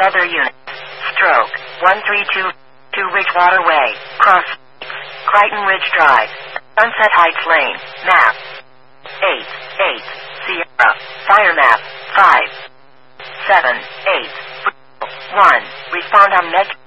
other units. Stroke 1322 Ridgewater Way, Cross Crichton Ridge Drive, Sunset Heights Lane, map 8 Sierra, fire map 5 7 8 1. Respond on med.